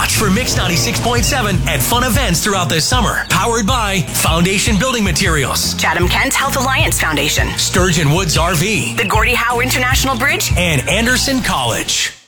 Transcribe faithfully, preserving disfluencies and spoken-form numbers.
watch for Mix ninety-six point seven at fun events throughout the summer. Powered by Foundation Building Materials, Chatham-Kent Health Alliance Foundation, Sturgeon Woods R V, the Gordie Howe International Bridge, and Anderson College.